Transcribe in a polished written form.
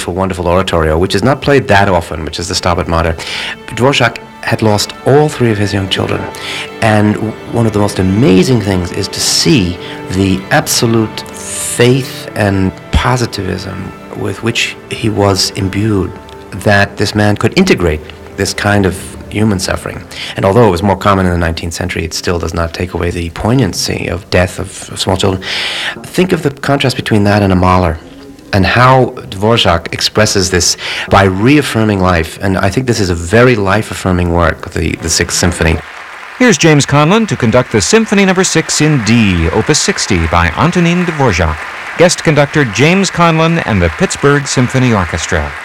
wonderful, wonderful oratorio, which is not played that often, which is the Stabat Mater. Dvorak had lost all three of his young children. And one of the most amazing things is to see the absolute faith and positivism with which he was imbued, that this man could integrate this kind of human suffering. And although it was more common in the 19th century, it still does not take away the poignancy of death of small children. Think of the contrast between that and a Mahler, and how Dvorak expresses this by reaffirming life. And I think this is a very life-affirming work, the Sixth Symphony. Here's James Conlon to conduct the Symphony No. 6 in D, Opus 60 by Antonin Dvorak. Guest conductor James Conlon and the Pittsburgh Symphony Orchestra.